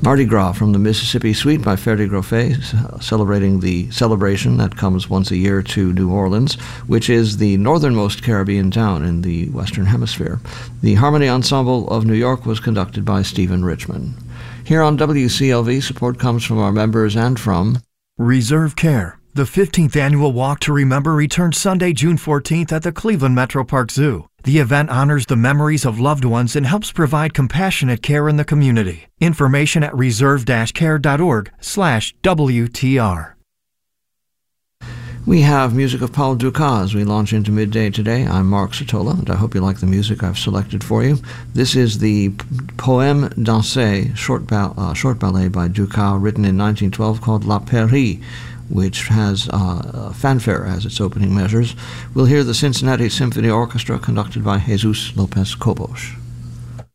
Mardi Gras from the Mississippi Suite by Fer de Groffet, celebrating the celebration that comes once a year to New Orleans, which is the northernmost Caribbean town in the Western Hemisphere. The Harmony Ensemble of New York was conducted by Stephen Richman. Here on WCLV, support comes from our members and from Reserve Care. The 15th Annual Walk to Remember returns Sunday, June 14th at the Cleveland Metro Park Zoo. The event honors the memories of loved ones and helps provide compassionate care in the community. Information at reserve-care.org/WTR. We have music of Paul Dukas as we launch into midday today. I'm Mark Sotola, and I hope you like the music I've selected for you. This is the Poème dansé, short ballet by Dukas, written in 1912, called La Pairie, which has fanfare as its opening measures. We'll hear the Cincinnati Symphony Orchestra conducted by Jesus Lopez Cobos.